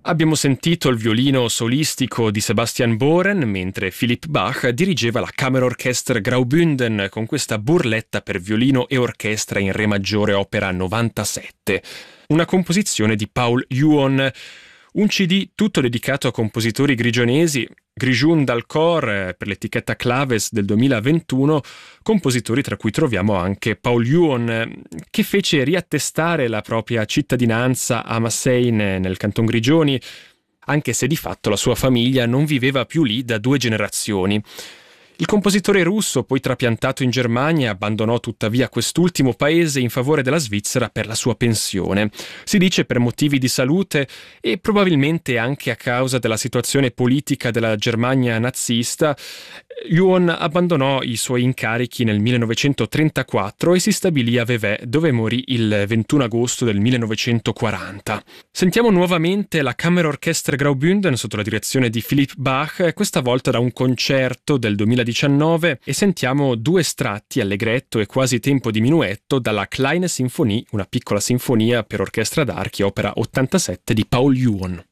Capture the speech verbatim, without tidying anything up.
Abbiamo sentito il violino solistico di Sebastian Bohren mentre Philipp Bach dirigeva la Kammerorchester Graubünden con questa burletta per violino e orchestra in re maggiore opera novantasette, una composizione di Paul Juon. Un C D tutto dedicato a compositori grigionesi, Grigiun d'Alcor per l'etichetta Claves del duemilaventuno, compositori tra cui troviamo anche Paul Juon, che fece riattestare la propria cittadinanza a Massein nel Canton Grigioni, anche se di fatto la sua famiglia non viveva più lì da due generazioni. Il compositore russo, poi trapiantato in Germania, abbandonò tuttavia quest'ultimo paese in favore della Svizzera per la sua pensione. Si dice per motivi di salute e probabilmente anche a causa della situazione politica della Germania nazista. Juon abbandonò i suoi incarichi nel millenovecentotrentaquattro e si stabilì a Vevey, dove morì il ventuno agosto del millenovecentoquaranta. Sentiamo nuovamente la Kammerorchester Graubünden sotto la direzione di Philipp Bach, questa volta da un concerto del duemiladiciannove, e sentiamo due estratti allegretto e quasi tempo di minuetto dalla Kleine Sinfonie, una piccola sinfonia per orchestra d'archi, opera ottantasette di Paul Juon.